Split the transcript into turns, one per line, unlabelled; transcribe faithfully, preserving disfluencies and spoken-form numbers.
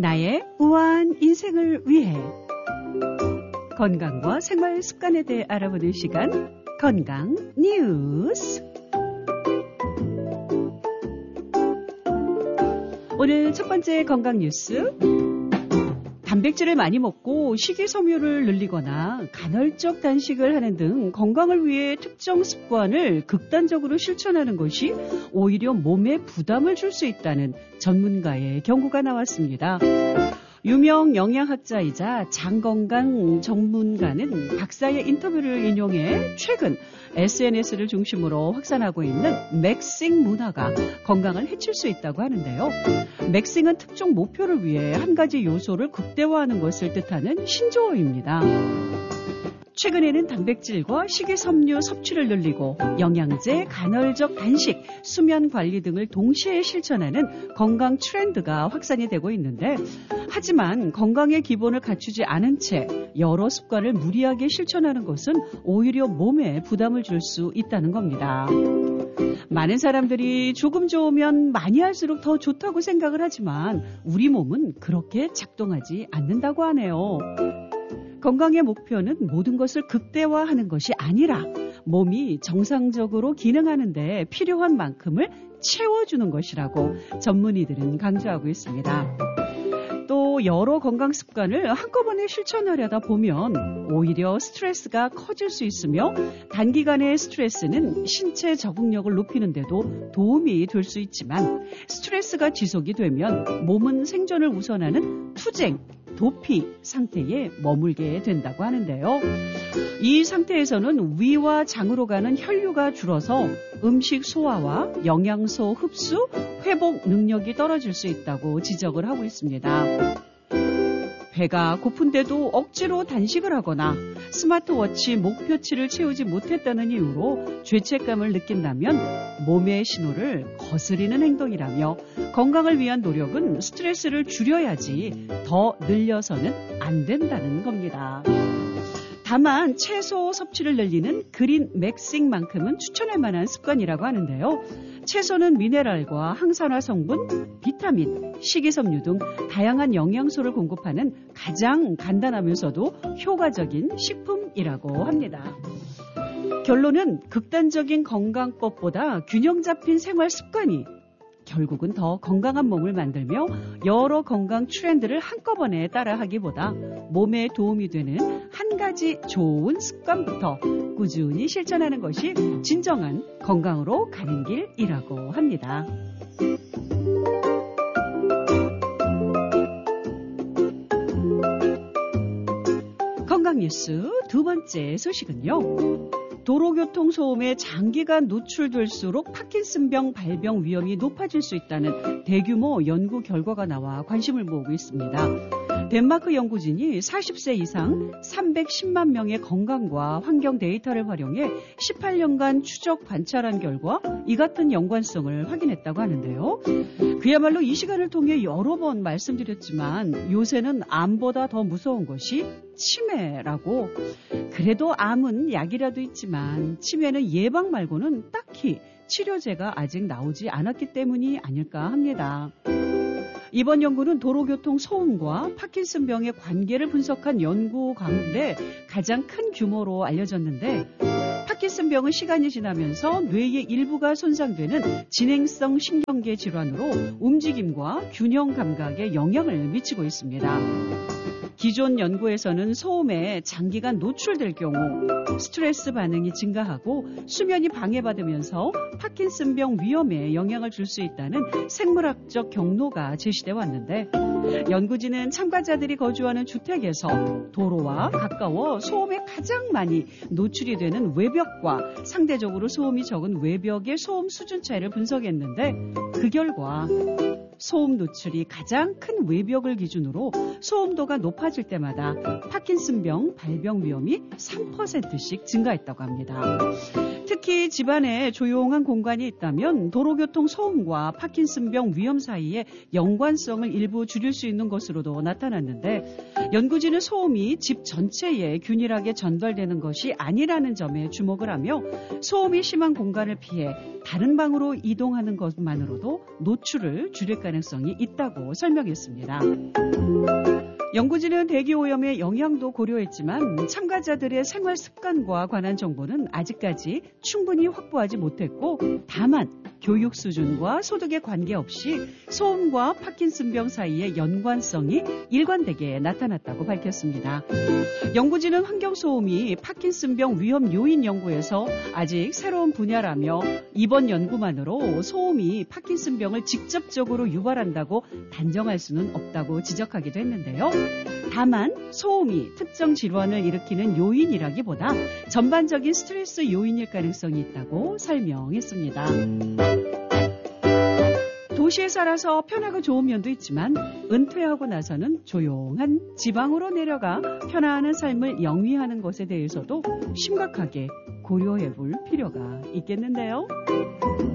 나의 우아한 인생을 위해 건강과 생활 습관에 대해 알아보는 시간, 건강 뉴스. 오늘 첫 번째 건강 뉴스. 단백질을 많이 먹고 식이섬유를 늘리거나 간헐적 단식을 하는 등 건강을 위해 특정 습관을 극단적으로 실천하는 것이 오히려 몸에 부담을 줄 수 있다는 전문가의 경고가 나왔습니다. 유명 영양학자이자 장건강 전문가는 박사의 인터뷰를 인용해 최근 에스엔에스를 중심으로 확산하고 있는 맥싱 문화가 건강을 해칠 수 있다고 하는데요. 맥싱은 특정 목표를 위해 한 가지 요소를 극대화하는 것을 뜻하는 신조어입니다. 최근에는 단백질과 식이섬유 섭취를 늘리고 영양제, 간헐적 단식, 수면 관리 등을 동시에 실천하는 건강 트렌드가 확산이 되고 있는데, 하지만 건강의 기본을 갖추지 않은 채 여러 습관을 무리하게 실천하는 것은 오히려 몸에 부담을 줄 수 있다는 겁니다. 많은 사람들이 조금 좋으면 많이 할수록 더 좋다고 생각을 하지만 우리 몸은 그렇게 작동하지 않는다고 하네요. 건강의 목표는 모든 것을 극대화하는 것이 아니라 몸이 정상적으로 기능하는 데 필요한 만큼을 채워주는 것이라고 전문의들은 강조하고 있습니다. 또 여러 건강 습관을 한꺼번에 실천하려다 보면 오히려 스트레스가 커질 수 있으며 단기간의 스트레스는 신체 적응력을 높이는 데도 도움이 될 수 있지만 스트레스가 지속이 되면 몸은 생존을 우선하는 투쟁, 도피 상태에 머물게 된다고 하는데요. 이 상태에서는 위와 장으로 가는 혈류가 줄어서 음식 소화와 영양소 흡수, 회복 능력이 떨어질 수 있다고 지적을 하고 있습니다. 배가 고픈데도 억지로 단식을 하거나 스마트워치 목표치를 채우지 못했다는 이유로 죄책감을 느낀다면 몸의 신호를 거스리는 행동이라며 건강을 위한 노력은 스트레스를 줄여야지 더 늘려서는 안 된다는 겁니다. 다만 채소 섭취를 늘리는 그린 맥싱만큼은 추천할 만한 습관이라고 하는데요. 채소는 미네랄과 항산화 성분, 비타민, 식이섬유 등 다양한 영양소를 공급하는 가장 간단하면서도 효과적인 식품이라고 합니다. 결론은 극단적인 건강법보다 균형 잡힌 생활 습관이 결국은 더 건강한 몸을 만들며 여러 건강 트렌드를 한꺼번에 따라하기보다 몸에 도움이 되는 한 가지 좋은 습관부터 꾸준히 실천하는 것이 진정한 건강으로 가는 길이라고 합니다. 건강 뉴스 두 번째 소식은요. 도로교통 소음에 장기간 노출될수록 파킨슨병 발병 위험이 높아질 수 있다는 대규모 연구 결과가 나와 관심을 모으고 있습니다. 덴마크 연구진이 사십 세 이상 삼백십만 명의 건강과 환경 데이터를 활용해 십팔 년간 추적 관찰한 결과 이 같은 연관성을 확인했다고 하는데요. 그야말로 이 시간을 통해 여러 번 말씀드렸지만 요새는 암보다 더 무서운 것이 치매라고. 그래도 암은 약이라도 있지만 치매는 예방 말고는 딱히 치료제가 아직 나오지 않았기 때문이 아닐까 합니다. 이번 연구는 도로교통 소음과 파킨슨병의 관계를 분석한 연구 가운데 가장 큰 규모로 알려졌는데, 파킨슨병은 시간이 지나면서 뇌의 일부가 손상되는 진행성 신경계 질환으로 움직임과 균형 감각에 영향을 미치고 있습니다. 기존 연구에서는 소음에 장기간 노출될 경우 스트레스 반응이 증가하고 수면이 방해받으면서 파킨슨병 위험에 영향을 줄 수 있다는 생물학적 경로가 제시돼 왔는데, 연구진은 참가자들이 거주하는 주택에서 도로와 가까워 소음에 가장 많이 노출이 되는 외벽과 상대적으로 소음이 적은 외벽의 소음 수준 차이를 분석했는데, 그 결과 소음 노출이 가장 큰 외벽을 기준으로 소음도가 높아질 때마다 파킨슨병 발병 위험이 삼 퍼센트씩 증가했다고 합니다. 특히 집안에 조용한 공간이 있다면 도로교통 소음과 파킨슨병 위험 사이에 연관성을 일부 줄일 수 있는 것으로도 나타났는데, 연구진은 소음이 집 전체에 균일하게 전달되는 것이 아니라는 점에 주목을 하며 소음이 심한 공간을 피해 다른 방으로 이동하는 것만으로도 노출을 줄일 가능성이 있다고 설명했습니다. 연구진은 대기오염의 영향도 고려했지만 참가자들의 생활 습관과 관한 정보는 아직까지 충분히 확보하지 못했고, 다만 교육 수준과 소득에 관계없이 소음과 파킨슨병 사이의 연관성이 일관되게 나타났다고 밝혔습니다. 연구진은 환경소음이 파킨슨병 위험 요인 연구에서 아직 새로운 분야라며 이번 연구만으로 소음이 파킨슨병을 직접적으로 유발한다고 단정할 수는 없다고 지적하기도 했는데요. 다만 소음이 특정 질환을 일으키는 요인이라기보다 전반적인 스트레스 요인일 가능성이 있다고 설명했습니다. 도시에 살아서 편하고 좋은 면도 있지만 은퇴하고 나서는 조용한 지방으로 내려가 편안한 삶을 영위하는 것에 대해서도 심각하게 고려해 볼 필요가 있겠는데요.